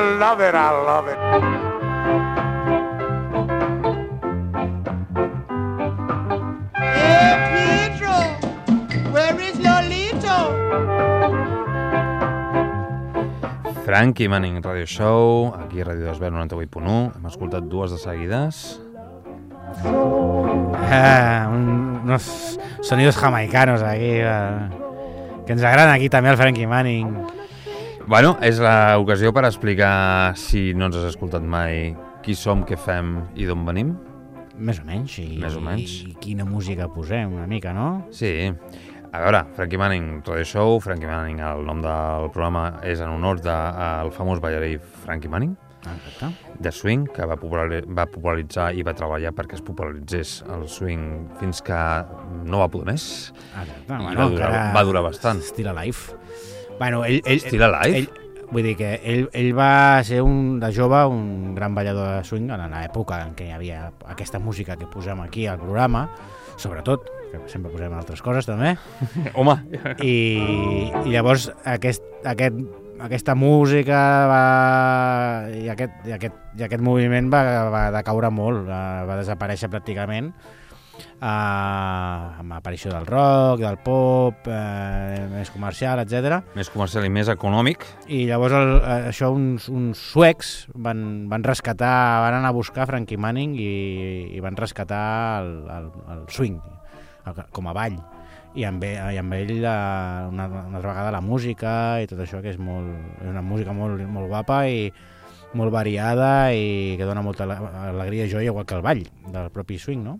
love it, I love it. Hey, Pedro, where is Lolito? Frankie Manning Radio Show, aquí a Ràdio Desvern 98.1. Hem escoltat dues de seguides. Unos sonidos jamaicanos aquí, que ens agraden aquí també el Frankie Manning. Bueno, és l'ocasió per explicar, si no ens has escoltat mai, qui som, què fem i d'on venim. Més o menys. Més o menys. I quina música posem, una mica, no? Sí. A veure, Frankie Manning Radio Show, Frankie Manning, el nom del programa és en honor del famós ballarí Frankie Manning, de swing, que va popularitzar i va treballar perquè es popularitzés el swing fins que no va poder més. I va durar bastant. Still Alive. Bueno, Still Alive? Vull dir que ell va ser de jove un gran ballador de swing en l'època en què hi havia aquesta música que posem aquí al programa, sobretot, que sempre posem altres coses també. Home! I llavors aquesta música i aquest moviment va decaure molt, va desaparèixer pràcticament amb l'aparició del rock, del pop, més comercial, etc. Més comercial i més econòmic. I llavors això uns suecs van rescatar, van anar a buscar Frankie Manning i van rescatar el swing com a ball. I amb ell una altra vegada la música i tot això, que és una música molt, molt guapa i molt variada i que dona molta alegria i joia, igual que el ball del propi swing, no?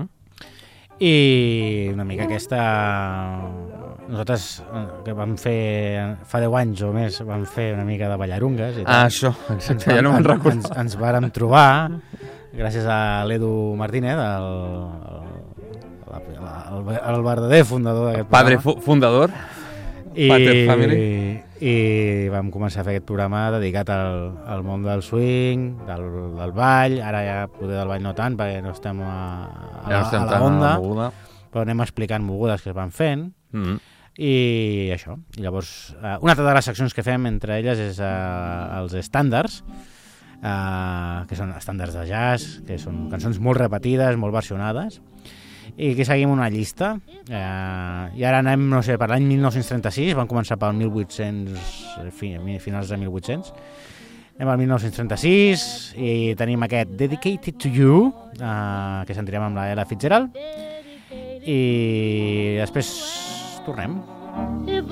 I una mica nosaltres que vam fer fa 10 anys o més, vam fer una mica de ballarungues i tal. Això, exacte, ja no me'n recordo. Ens vàrem trobar gràcies a l'Edu Martínez, el verdader fundador d'aquest programa. Padre fundador, Pater Family. I vam començar a fer aquest programa dedicat al món del swing, del ball. Ara ja poder del ball no tant, perquè no estem a la onda, però anem explicant mogudes que es van fent. I això. I llavors, una altra de les seccions que fem entre elles és els estàndards, que són estàndards de jazz, que són cançons molt repetides, molt versionades, i que seguim una llista. I ara anem, no sé, per l'any 1936, van començar pel 1800, finals de 1800. Anem al 1936 i tenim aquest Dedicated to You, que sentirem amb la Ella Fitzgerald, i després tornem.